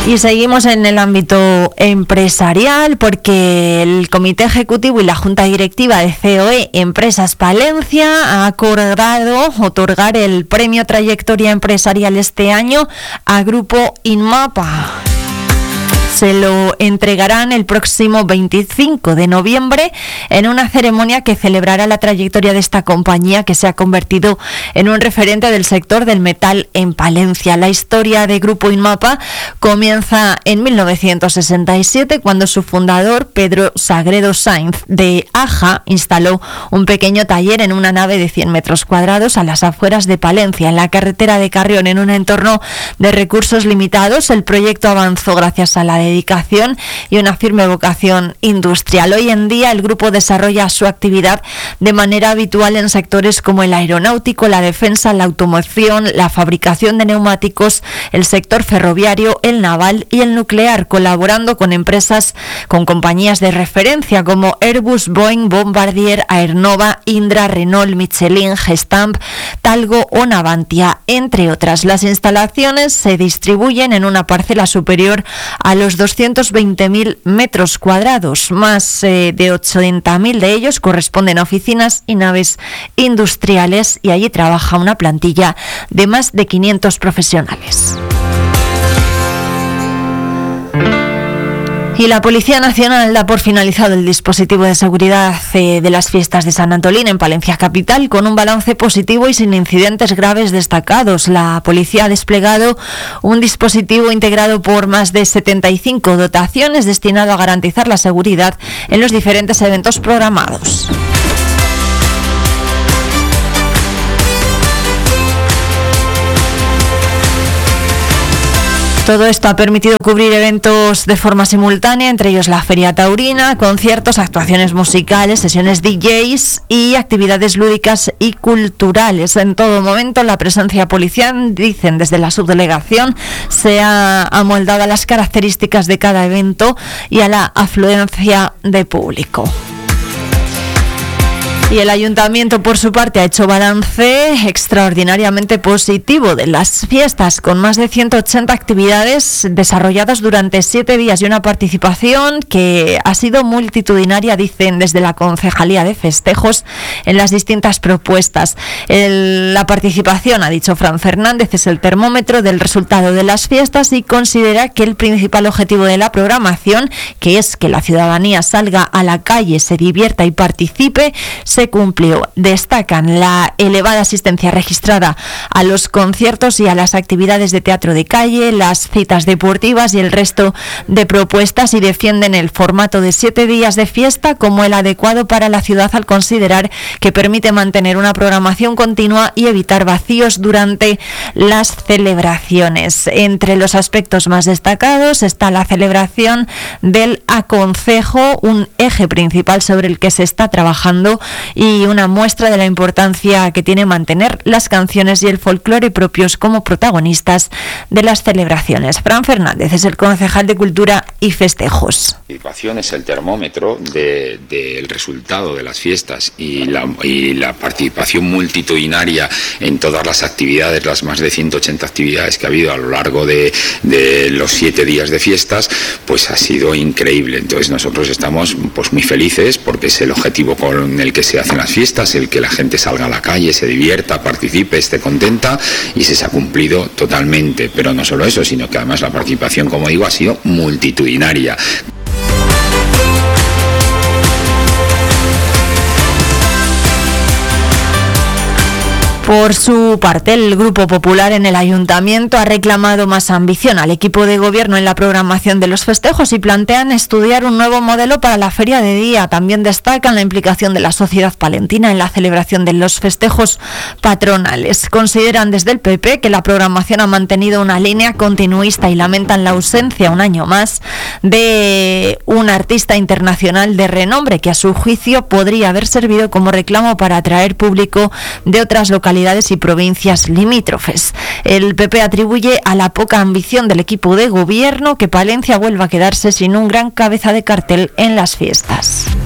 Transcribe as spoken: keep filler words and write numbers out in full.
Y seguimos en el ámbito empresarial porque el Comité Ejecutivo y la Junta Directiva de C O E Empresas Palencia ha acordado otorgar el Premio Trayectoria Empresarial este año a Grupo Inmapa. Se lo entregarán el próximo veinticinco de noviembre en una ceremonia que celebrará la trayectoria de esta compañía que se ha convertido en un referente del sector del metal en Palencia. La historia de Grupo Inmapa comienza en mil novecientos sesenta y siete cuando su fundador, Pedro Sagredo Sainz de Aja, instaló un pequeño taller en una nave de cien metros cuadrados a las afueras de Palencia, en la carretera de Carrión. En un entorno de recursos limitados, el proyecto avanzó gracias a la dedicación y una firme vocación industrial. Hoy en día el grupo desarrolla su actividad de manera habitual en sectores como el aeronáutico, la defensa, la automoción, la fabricación de neumáticos, el sector ferroviario, el naval y el nuclear, colaborando con empresas, con compañías de referencia como Airbus, Boeing, Bombardier, Aernova, Indra, Renault, Michelin, Gestamp, Talgo o Navantia, entre otras. Las instalaciones se distribuyen en una parcela superior a los doscientos veinte mil metros cuadrados, más eh, de ochenta mil de ellos corresponden a oficinas y naves industriales, y allí trabaja una plantilla de más de quinientos profesionales. Y la Policía Nacional da por finalizado el dispositivo de seguridad eh, de las fiestas de San Antolín en Palencia Capital con un balance positivo y sin incidentes graves destacados. La policía ha desplegado un dispositivo integrado por más de setenta y cinco dotaciones destinado a garantizar la seguridad en los diferentes eventos programados. Todo esto ha permitido cubrir eventos de forma simultánea, entre ellos la Feria Taurina, conciertos, actuaciones musicales, sesiones D Js y actividades lúdicas y culturales. En todo momento la presencia policial, dicen desde la subdelegación, se ha amoldado a las características de cada evento y a la afluencia de público. Y el Ayuntamiento, por su parte, ha hecho balance extraordinariamente positivo de las fiestas, con más de ciento ochenta actividades desarrolladas durante siete días y una participación que ha sido multitudinaria, dicen desde la Concejalía de Festejos, en las distintas propuestas. El, la participación, ha dicho Fran Fernández, es el termómetro del resultado de las fiestas y considera que el principal objetivo de la programación, que es que la ciudadanía salga a la calle, se divierta y participe, se cumplió. Destacan la elevada asistencia registrada a los conciertos y a las actividades de teatro de calle, las citas deportivas y el resto de propuestas, y defienden el formato de siete días de fiesta como el adecuado para la ciudad, al considerar que permite mantener una programación continua y evitar vacíos durante las celebraciones. Entre los aspectos más destacados está la celebración del aconcejo, un eje principal sobre el que se está trabajando y una muestra de la importancia que tiene mantener las canciones y el folclore propios como protagonistas de las celebraciones. Fran Fernández es el concejal de Cultura y Festejos. La participación es el termómetro del de, de resultado de las fiestas, y la, y la participación multitudinaria en todas las actividades, las más de ciento ochenta actividades que ha habido a lo largo de, de los siete días de fiestas, pues ha sido increíble. Entonces nosotros estamos pues muy felices porque es el objetivo con el que se hacen las fiestas, el que la gente salga a la calle, se divierta, participe, esté contenta, y se, se ha cumplido totalmente. Pero no solo eso, sino que además la participación, como digo, ha sido multitudinaria. Por su parte, el Grupo Popular en el Ayuntamiento ha reclamado más ambición al equipo de gobierno en la programación de los festejos y plantean estudiar un nuevo modelo para la feria de día. También destacan la implicación de la sociedad palentina en la celebración de los festejos patronales. Consideran desde el P P que la programación ha mantenido una línea continuista y lamentan la ausencia un año más de un artista internacional de renombre que, a su juicio, podría haber servido como reclamo para atraer público de otras localidades y provincias limítrofes. El P P atribuye a la poca ambición del equipo de gobierno que Palencia vuelva a quedarse sin un gran cabeza de cartel en las fiestas.